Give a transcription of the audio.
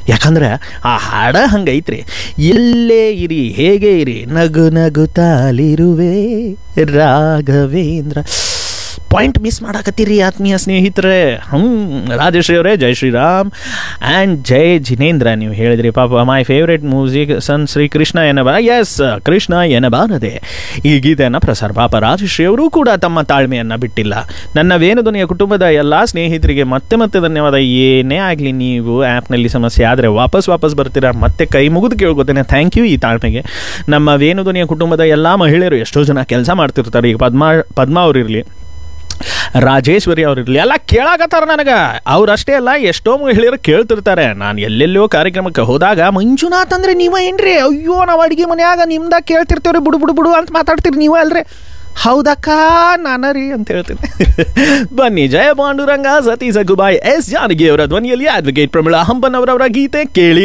ಯಾಕಂದ್ರೆ ಆ ಹಾಡ ಹಂಗೈತ್ರಿ. ಎಲ್ಲೇ ಇರಿ ಹೇಗೆ ಇರಿ ನಗು ನಗುತ್ತಾಲಿರುವೆ ರಾಘವೇಂದ್ರ. ಪಾಯಿಂಟ್ ಮಿಸ್ ಮಾಡಾಕತ್ತೀರಿ ಆತ್ಮೀಯ ಸ್ನೇಹಿತರೆ. ರಾಜಶ್ರೀ ಅವರೇ ಜೈ ಶ್ರೀರಾಮ್ ಆ್ಯಂಡ್ ಜೈ ಜಿನೇಂದ್ರ. ನೀವು ಹೇಳಿದ್ರಿ ಪಾಪ my favourite music sun Shri Krishna S Krishna ಎನ್ನಬಾರದೆ ಈ ಗೀತೆಯನ್ನು ಪ್ರಸಾರ. ಪಾಪ ರಾಜಶ್ರೀ ಅವರು ಕೂಡ ತಮ್ಮ ತಾಳ್ಮೆಯನ್ನು ಬಿಟ್ಟಿಲ್ಲ. ನನ್ನ ವೇಣುಧ್ವನಿಯ ಕುಟುಂಬದ ಎಲ್ಲ ಸ್ನೇಹಿತರಿಗೆ ಮತ್ತೆ ಮತ್ತೆ ಧನ್ಯವಾದ. ಏನೇ ಆಗಲಿ ನೀವು ಆ್ಯಪ್ನಲ್ಲಿ ಸಮಸ್ಯೆ ಆದರೆ ವಾಪಸ್ ಬರ್ತೀರಾ, ಮತ್ತೆ ಕೈ ಮುಗಿದು ಕೇಳ್ಕೊತೇನೆ. ಥ್ಯಾಂಕ್ ಯು ಈ ತಾಳ್ಮೆಗೆ. ನಮ್ಮ ವೇಣುಧ್ವನಿಯ ಕುಟುಂಬದ ಎಲ್ಲ ಮಹಿಳೆಯರು ಎಷ್ಟೋ ಜನ ಕೆಲಸ ಮಾಡ್ತಿರ್ತಾರೆ. ಈಗ ಪದ್ಮಾ ಅವರಿರಲಿ, ರಾಜೇಶ್ವರಿ ಅವ್ರಿರಲಿ, ಎಲ್ಲ ಕೇಳಾಕತ್ತಾರ ನನಗೆ. ಅವರಷ್ಟೇ ಅಲ್ಲ, ಎಷ್ಟೋ ಮಹಿಳೆಯರು ಕೇಳ್ತಿರ್ತಾರೆ. ನಾನು ಎಲ್ಲೆಲ್ಲೋ ಕಾರ್ಯಕ್ರಮಕ್ಕೆ ಹೋದಾಗ ಮಂಜುನಾಥ್ ಅಂದರೆ ನೀವೇ ಏನ್ರಿ, ಅಯ್ಯೋ ನಾವು ಅಡುಗೆ ಮನೆಯಾಗ ನಿಮ್ದಾಗ ಕೇಳ್ತಿರ್ತೇವ್ರಿ, ಬುಡು ಅಂತ ಮಾತಾಡ್ತೀರಿ ನೀವೇ ಅಲ್ರಿ. ಹೌದಕ್ಕ ನಾನ ರೀ ಅಂತ ಹೇಳ್ತೀನಿ. ಬನ್ನಿ, ಜಯ ಪಾಂಡುರಂಗ ಸತೀಶ ಗುಬಾಯ್ ಎಸ್ ಜಾನಕಿ ಅವರ ಧ್ವನಿಯಲ್ಲಿ ಅಡ್ವೊಕೇಟ್ ಪ್ರಮೀಳಾ ಹಂಪನ್ ಅವರವರ ಗೀತೆ ಕೇಳಿ